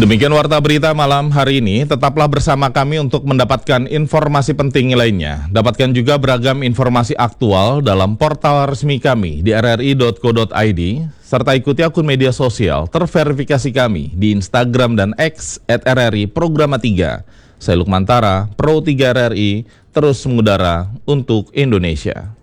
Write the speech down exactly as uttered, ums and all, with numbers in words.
Demikian Warta Berita malam hari ini. Tetaplah bersama kami untuk mendapatkan informasi penting lainnya. Dapatkan juga beragam informasi aktual dalam portal resmi kami di r r i dot co dot i d, serta ikuti akun media sosial terverifikasi kami di Instagram dan X at r r i programa tiga. Saya Lukmantara, Pro tiga R R I, terus mengudara untuk Indonesia.